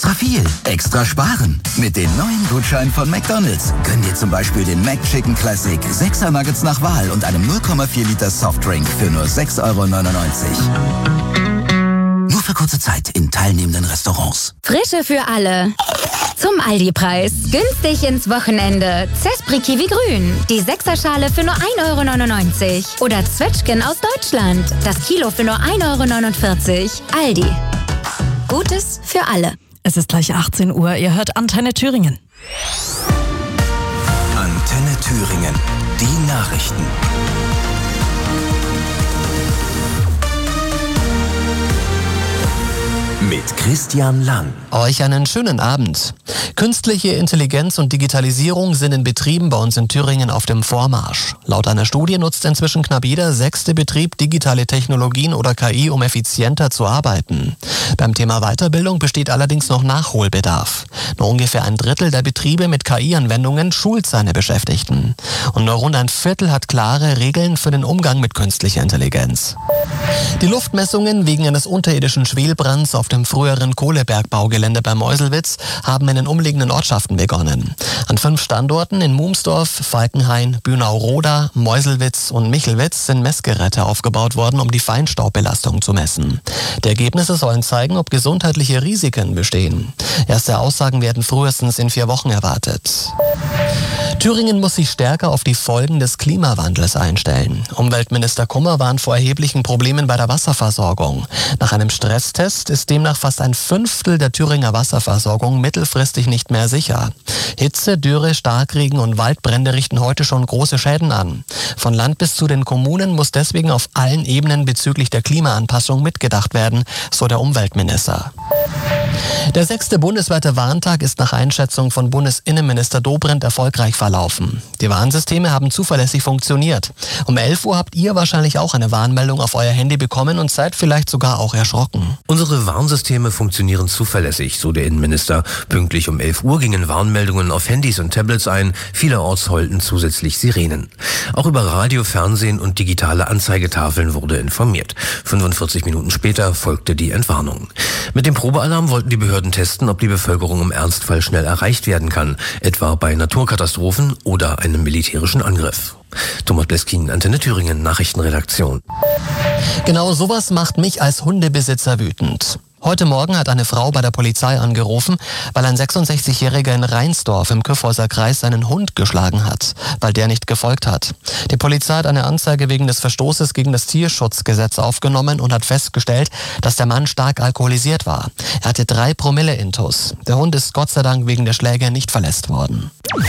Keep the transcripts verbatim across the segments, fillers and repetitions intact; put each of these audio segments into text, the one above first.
extra viel, extra sparen. Mit den neuen Gutscheinen von McDonald's gönn dir zum Beispiel den McChicken Classic, sechser Nuggets nach Wahl und einem null Komma vier Liter Softdrink für nur sechs Euro neunundneunzig. Nur für kurze Zeit in teilnehmenden Restaurants. Frische für alle. Zum Aldi-Preis. Günstig ins Wochenende. Zespri Kiwi Grün. Die Sechserschale für nur ein Euro neunundneunzig. Oder Zwetschgen aus Deutschland. Das Kilo für nur ein Euro neunundvierzig. Aldi. Gutes für alle. Es ist gleich achtzehn Uhr. Ihr hört Antenne Thüringen. Antenne Thüringen. Die Nachrichten. Mit Christian Lang. Euch einen schönen Abend. Künstliche Intelligenz und Digitalisierung sind in Betrieben bei uns in Thüringen auf dem Vormarsch. Laut einer Studie nutzt inzwischen knapp jeder sechste Betrieb digitale Technologien oder K I, um effizienter zu arbeiten. Beim Thema Weiterbildung besteht allerdings noch Nachholbedarf. Nur ungefähr ein Drittel der Betriebe mit K I-Anwendungen schult seine Beschäftigten. Und nur rund ein Viertel hat klare Regeln für den Umgang mit künstlicher Intelligenz. Die Luftmessungen wegen eines unterirdischen Schwelbrands auf dem früheren Kohlebergbaugelände bei Meuselwitz haben in den umliegenden Ortschaften begonnen. An fünf Standorten in Mumsdorf, Falkenhain, Bünau-Roda, Meuselwitz und Michelwitz sind Messgeräte aufgebaut worden, um die Feinstaubbelastung zu messen. Die Ergebnisse sollen zeigen, ob gesundheitliche Risiken bestehen. Erste Aussagen werden frühestens in vier Wochen erwartet. Thüringen muss sich stärker auf die Folgen des Klimawandels einstellen. Umweltminister Kummer warnt vor erheblichen Problemen bei der Wasserversorgung. Nach einem Stresstest ist demnach fast ein Fünftel der Thüringer Wasserversorgung mittelfristig nicht mehr sicher. Hitze, Dürre, Starkregen und Waldbrände richten heute schon große Schäden an. Von Land bis zu den Kommunen muss deswegen auf allen Ebenen bezüglich der Klimaanpassung mitgedacht werden, so der Umweltminister. Der sechste bundesweite Warntag ist nach Einschätzung von Bundesinnenminister Dobrindt erfolgreich verlaufen. Die Warnsysteme haben zuverlässig funktioniert. Um elf Uhr habt ihr wahrscheinlich auch eine Warnmeldung auf euer Handy bekommen und seid vielleicht sogar auch erschrocken. Unsere Warnsysteme funktionieren zuverlässig, so der Innenminister. Pünktlich um elf Uhr gingen Warnmeldungen auf Handys und Tablets ein. Vielerorts heulten zusätzlich Sirenen. Auch über Radio, Fernsehen und digitale Anzeigetafeln wurde informiert. fünfundvierzig Minuten später folgte die Entwarnung. Mit dem Probealarm wollten die Behörden testen, ob die Bevölkerung im Ernstfall schnell erreicht werden kann, etwa bei Naturkatastrophen oder einem militärischen Angriff. Thomas Bleskin, Antenne Thüringen, Nachrichtenredaktion. Genau sowas macht mich als Hundebesitzer wütend. Heute Morgen hat eine Frau bei der Polizei angerufen, weil ein sechsundsechzigjähriger in Rheinsdorf im Kyffhäuser Kreis seinen Hund geschlagen hat, weil der nicht gefolgt hat. Die Polizei hat eine Anzeige wegen des Verstoßes gegen das Tierschutzgesetz aufgenommen und hat festgestellt, dass der Mann stark alkoholisiert war. Er hatte drei Promille Intus. Der Hund ist Gott sei Dank wegen der Schläge nicht verletzt worden.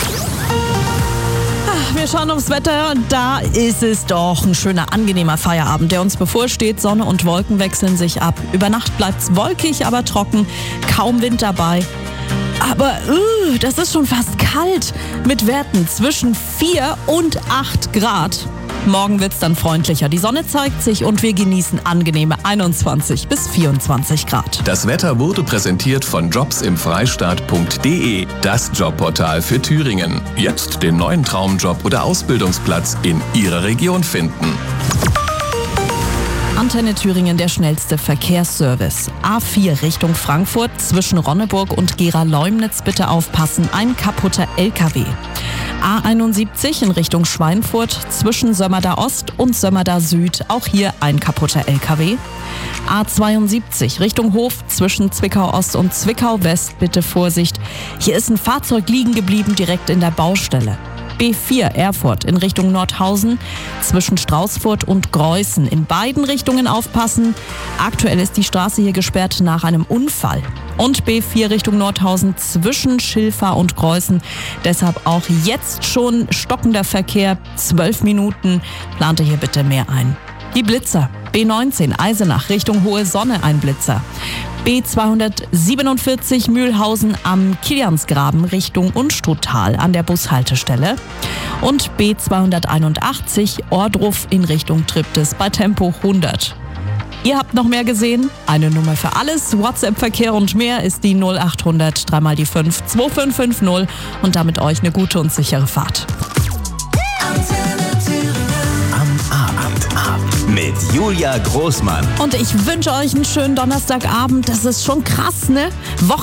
Wir schauen aufs Wetter und da ist es doch ein schöner, angenehmer Feierabend, der uns bevorsteht. Sonne und Wolken wechseln sich ab. Über Nacht bleibt es wolkig, aber trocken, kaum Wind dabei. Aber uh, das ist schon fast kalt, mit Werten zwischen vier und acht Grad. Morgen wird's dann freundlicher. Die Sonne zeigt sich und wir genießen angenehme einundzwanzig bis vierundzwanzig Grad. Das Wetter wurde präsentiert von jobs im freistaat punkt de, das Jobportal für Thüringen. Jetzt den neuen Traumjob oder Ausbildungsplatz in Ihrer Region finden. Antenne Thüringen, der schnellste Verkehrsservice. A vier Richtung Frankfurt, zwischen Ronneburg und Gera-Leumnitz bitte aufpassen, ein kaputter L K W. A einundsiebzig in Richtung Schweinfurt, zwischen Sömmerda Ost und Sömmerda Süd, auch hier ein kaputter L K W. A zweiundsiebzig Richtung Hof, zwischen Zwickau Ost und Zwickau West, bitte Vorsicht. Hier ist ein Fahrzeug liegen geblieben, direkt in der Baustelle. B vier Erfurt in Richtung Nordhausen, zwischen Straußfurt und Greußen. In beiden Richtungen aufpassen. Aktuell ist die Straße hier gesperrt nach einem Unfall. Und B vier Richtung Nordhausen zwischen Schilfach und Greußen. Deshalb auch jetzt schon stockender Verkehr. Zwölf Minuten. Plante hier bitte mehr ein. Die Blitzer. B neunzehn Eisenach Richtung Hohe Sonne ein Blitzer. B zweihundertsiebenundvierzig Mühlhausen am Kiliansgraben Richtung Unstruttal an der Bushaltestelle. Und B zweihunderteinundachtzig Ohrdruf in Richtung Triptis bei Tempo hundert. Ihr habt noch mehr gesehen? Eine Nummer für alles. WhatsApp-Verkehr und mehr ist die null achthundert drei mal die fünf zwei fünf fünf null und damit euch eine gute und sichere Fahrt. Mit Julia Großmann. Und ich wünsche euch einen schönen Donnerstagabend. Das ist schon krass, ne?